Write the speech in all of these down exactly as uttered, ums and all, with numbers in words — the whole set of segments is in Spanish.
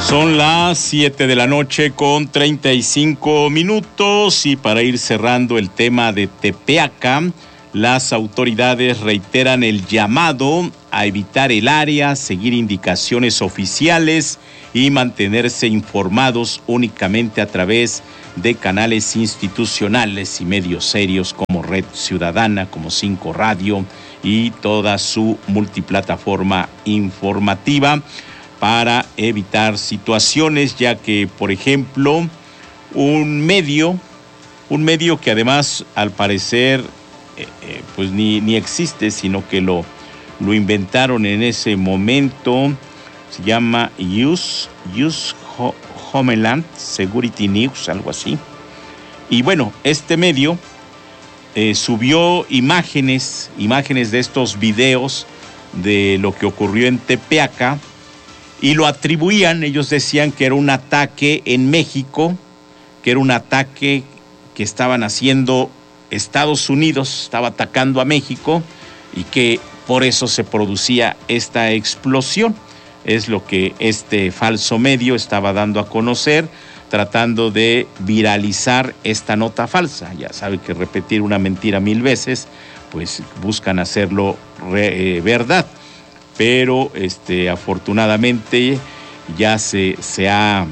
Son las siete de la noche con treinta y cinco minutos y para ir cerrando el tema de Tepeaca, las autoridades reiteran el llamado a evitar el área, seguir indicaciones oficiales y mantenerse informados únicamente a través de canales institucionales y medios serios como Red Ciudadana, como Cinco Radio y toda su multiplataforma informativa, para evitar situaciones, ya que, por ejemplo, un medio, un medio que además al parecer eh, eh, pues ni, ni existe, sino que lo, lo inventaron en ese momento, se llama U S Homeland Security News, algo así. Y bueno, este medio eh, subió imágenes, imágenes de estos videos de lo que ocurrió en Tepeaca, y lo atribuían, ellos decían que era un ataque en México, que era un ataque que estaban haciendo Estados Unidos, estaba atacando a México y que por eso se producía esta explosión. Es lo que este falso medio estaba dando a conocer, tratando de viralizar esta nota falsa. Ya sabe que repetir una mentira mil veces, pues buscan hacerlo re, eh, verdad. Pero este, afortunadamente ya se, se ha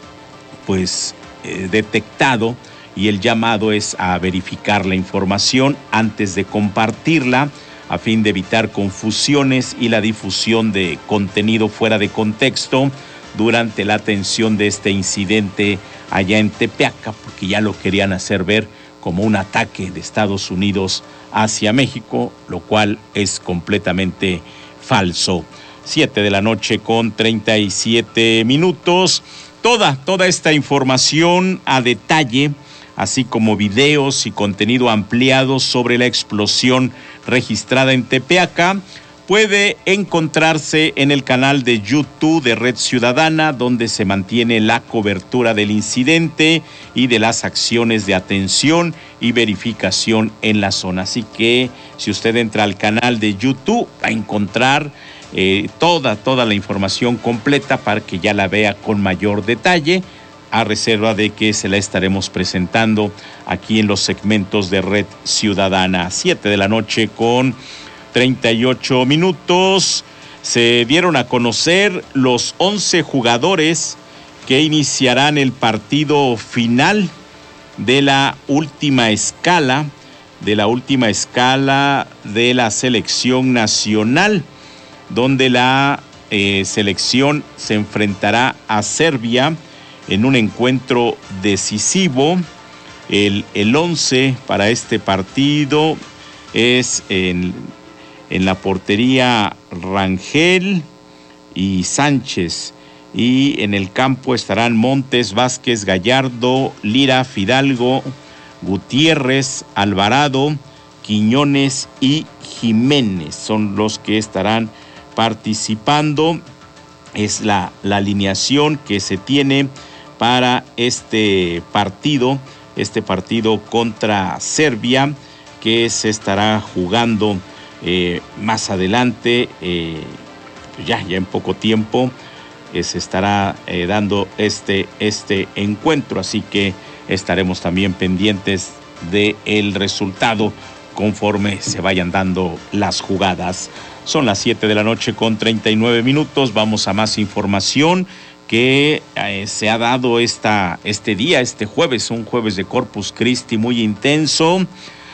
pues eh, detectado, y el llamado es a verificar la información antes de compartirla a fin de evitar confusiones y la difusión de contenido fuera de contexto durante la atención de este incidente allá en Tepeaca, porque ya lo querían hacer ver como un ataque de Estados Unidos hacia México, lo cual es completamente falso. Siete de la noche con treinta y siete minutos. Toda, toda esta información a detalle, así como videos y contenido ampliado sobre la explosión registrada en Tepeaca, puede encontrarse en el canal de YouTube de Red Ciudadana, donde se mantiene la cobertura del incidente y de las acciones de atención y verificación en la zona. Así que si usted entra al canal de YouTube, va a encontrar eh, toda, toda la información completa para que ya la vea con mayor detalle, a reserva de que se la estaremos presentando aquí en los segmentos de Red Ciudadana. Siete de la noche con treinta y ocho minutos. Se dieron a conocer los once jugadores que iniciarán el partido final de la última escala, de la última escala de la selección nacional, donde la eh, selección se enfrentará a Serbia en un encuentro decisivo. El, el once para este partido es en, en la portería Rangel y Sánchez, y en el campo estarán Montes, Vázquez, Gallardo, Lira, Fidalgo, Gutiérrez, Alvarado, Quiñones y Jiménez. Son los que estarán participando. Es la, la alineación que se tiene para este partido, este partido contra Serbia, que se estará jugando eh, más adelante, eh, ya, ya en poco tiempo. Eh, se estará eh, dando este, este encuentro, así que estaremos también pendientes del resultado conforme se vayan dando las jugadas. Son las siete de la noche con treinta y nueve minutos, vamos a más información que eh, se ha dado esta, este día, este jueves, un jueves de Corpus Christi muy intenso.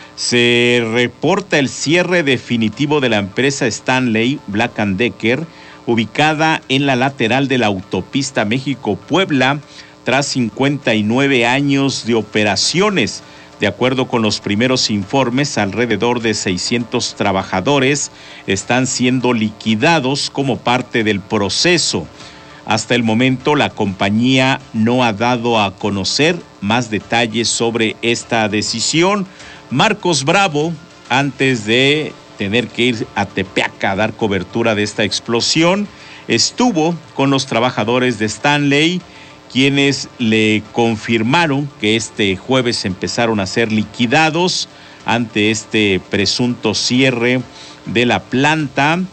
Se reporta el cierre definitivo de la empresa Stanley Black and Decker, ubicada en la lateral de la autopista México-Puebla, tras cincuenta y nueve años de operaciones. De acuerdo con los primeros informes, alrededor de seiscientos trabajadores están siendo liquidados como parte del proceso. Hasta el momento, la compañía no ha dado a conocer más detalles sobre esta decisión. Marcos Bravo, antes de tener que ir a Tepeaca a dar cobertura de esta explosión, estuvo con los trabajadores de Stanley, quienes le confirmaron que este jueves empezaron a ser liquidados ante este presunto cierre de la planta.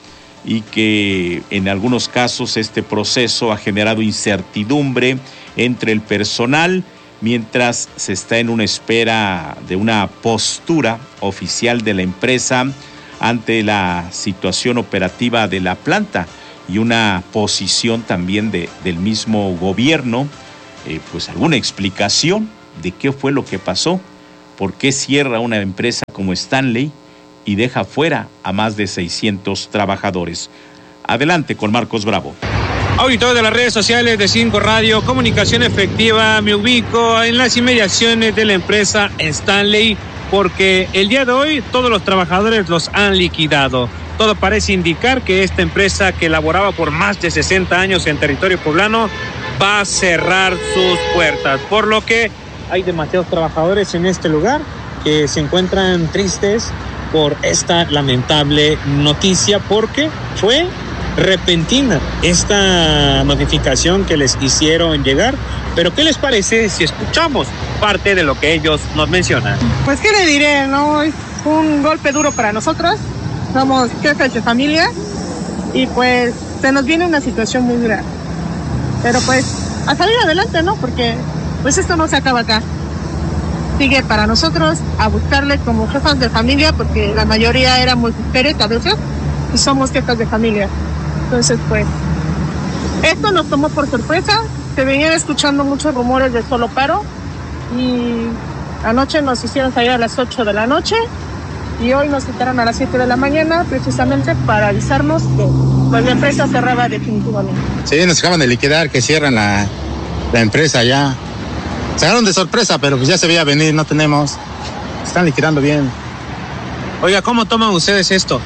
y que en algunos casos este proceso ha generado incertidumbre entre el personal mientras se está en una espera de una postura oficial de la empresa ante la situación operativa de la planta y una posición también de, del mismo gobierno, eh, pues alguna explicación de qué fue lo que pasó, por qué cierra una empresa como Stanley y deja fuera a más de seiscientos trabajadores. Adelante con Marcos Bravo. Auditorio de las redes sociales de Cinco Radio, Comunicación Efectiva, me ubico en las inmediaciones de la empresa Stanley porque el día de hoy todos los trabajadores los han liquidado. Todo parece indicar que esta empresa que laboraba por más de sesenta años en territorio poblano va a cerrar sus puertas, por lo que hay demasiados trabajadores en este lugar que se encuentran tristes por esta lamentable noticia porque fue repentina esta notificación que les hicieron llegar. Pero ¿qué les parece si escuchamos parte de lo que ellos nos mencionan? Pues qué le diré, ¿no? Es un golpe duro para nosotros, somos jefes de familia y pues se nos viene una situación muy grave. Pero pues a salir adelante, ¿no? Porque pues esto no se acaba acá. Sigue para nosotros a buscarle como jefas de familia, porque la mayoría éramos mujeres a veces y somos jefas de familia. Entonces, pues, esto nos tomó por sorpresa. Se venían escuchando muchos rumores de solo paro y anoche nos hicieron salir a las ocho de la noche y hoy nos citaron a las siete de la mañana precisamente para avisarnos que pues, la empresa cerraba definitivamente. Sí, nos acaban de liquidar, que cierran la, la empresa ya. Se agarraron de sorpresa, pero pues ya se veía venir, no tenemos. Están liquidando bien. Oiga, ¿cómo toman ustedes esto?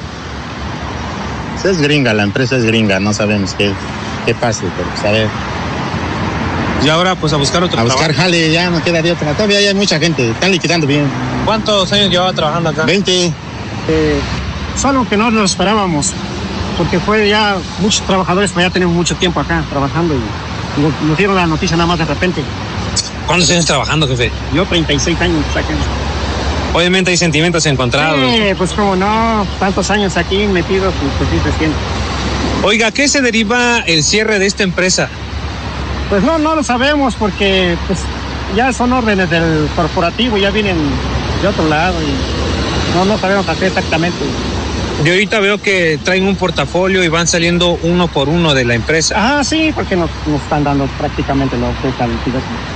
Es gringa, la empresa es gringa, no sabemos qué, qué pase, pero pues a ver. Y ahora pues a buscar otro A trabajo. buscar jale, ya no queda de otra. Todavía hay mucha gente, están liquidando bien. ¿Cuántos años llevaba trabajando acá? veinte. Eh, solo que no nos esperábamos, porque fue ya muchos trabajadores, pues ya tenemos mucho tiempo acá trabajando y nos, nos dieron la noticia nada más de repente. ¿Cuántos años trabajando, jefe? Yo treinta y seis años acá. Obviamente hay sentimientos encontrados. Sí, pues como no, tantos años aquí metidos, pues, pues sí se siente. Oiga, ¿a qué se deriva el cierre de esta empresa? Pues no, no lo sabemos porque pues ya son órdenes del corporativo, ya vienen de otro lado y no, no sabemos a qué exactamente. Yo ahorita veo que traen un portafolio y van saliendo uno por uno de la empresa. Ah, sí, porque nos, nos están dando prácticamente lo que es la liquidación.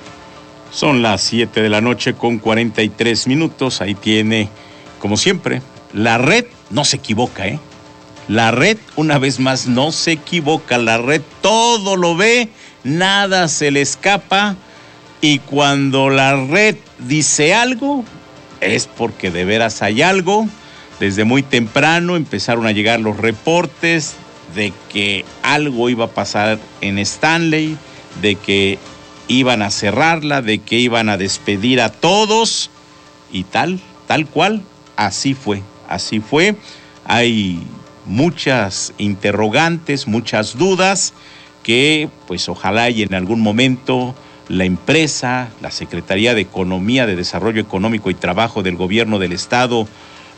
Son las siete de la noche con cuarenta y tres minutos. Ahí tiene, como siempre, la red no se equivoca, ¿eh? La red, una vez más, no se equivoca. La red todo lo ve, nada se le escapa. Y cuando la red dice algo, es porque de veras hay algo. Desde muy temprano empezaron a llegar los reportes de que algo iba a pasar en Stanley, de que iban a cerrarla, de que iban a despedir a todos y tal, tal cual, así fue, así fue. Hay muchas interrogantes, muchas dudas que pues ojalá y en algún momento la empresa, la Secretaría de Economía, de Desarrollo Económico y Trabajo del Gobierno del Estado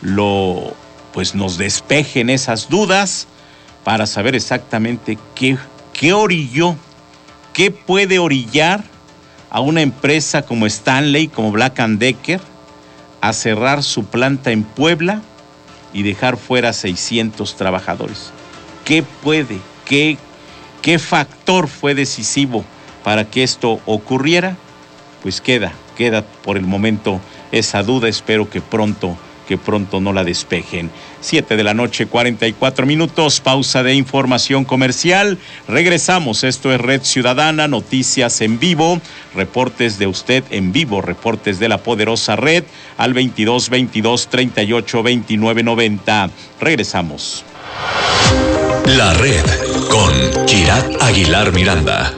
lo pues nos despejen esas dudas para saber exactamente qué, qué orilló. ¿Qué puede orillar a una empresa como Stanley, como Black and Decker, a cerrar su planta en Puebla y dejar fuera seiscientos trabajadores? ¿Qué puede, qué, qué factor fue decisivo para que esto ocurriera? Pues queda, queda por el momento esa duda. Espero que pronto, que pronto no la despejen. Siete de la noche, cuarenta y cuatro minutos, pausa de información comercial. Regresamos, esto es Red Ciudadana, noticias en vivo, reportes de usted en vivo, reportes de la poderosa red al veintidós veintidós treinta y ocho veintinueve noventa. Regresamos. La red con Kirat Aguilar Miranda.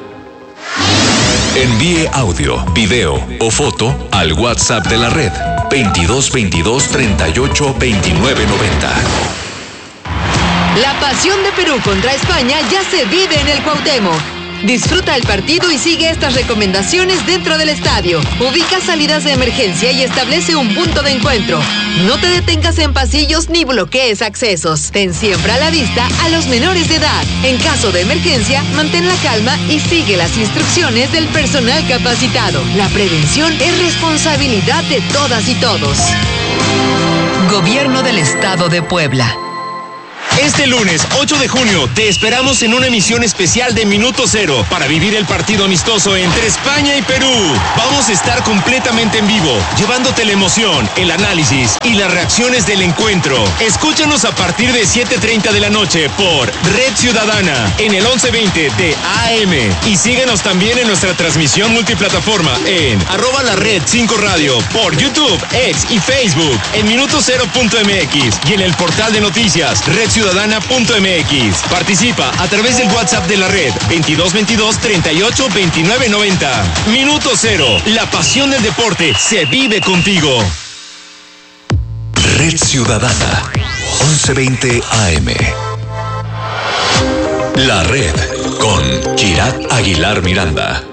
Envíe audio, video o foto al WhatsApp de la red veintidós veintidós treinta y ocho veintinueve noventa. La pasión de Perú contra España ya se vive en el Cuauhtémoc. Disfruta el partido y sigue estas recomendaciones dentro del estadio. Ubica salidas de emergencia y establece un punto de encuentro. No te detengas en pasillos ni bloquees accesos. Ten siempre a la vista a los menores de edad. En caso de emergencia, mantén la calma y sigue las instrucciones del personal capacitado. La prevención es responsabilidad de todas y todos. Gobierno del Estado de Puebla. Este lunes ocho de junio te esperamos en una emisión especial de Minuto Cero para vivir el partido amistoso entre España y Perú. Vamos a estar completamente en vivo, llevándote la emoción, el análisis y las reacciones del encuentro. Escúchanos a partir de siete treinta de la noche por Red Ciudadana en el once veinte de A M y síguenos también en nuestra transmisión multiplataforma en arroba la red cinco radio por YouTube, X y Facebook en minuto cero punto m x y en el portal de noticias Red Ciudadana Ciudadana punto m x. Participa a través del WhatsApp de la red veintidós veintidós treinta y ocho veintinueve noventa. Minuto Cero, la pasión del deporte se vive contigo. Red Ciudadana, once veinte A M. La red con Kirat Aguilar Miranda.